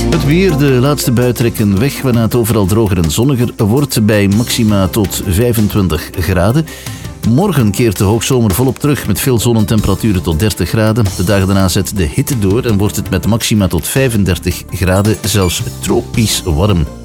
Het weer, de laatste bui trekken weg, waarna het overal droger en zonniger wordt bij maxima tot 25 graden. Morgen keert de hoogzomer volop terug met veel zon en temperaturen tot 30 graden. De dagen daarna zet de hitte door en wordt het met maxima tot 35 graden zelfs tropisch warm.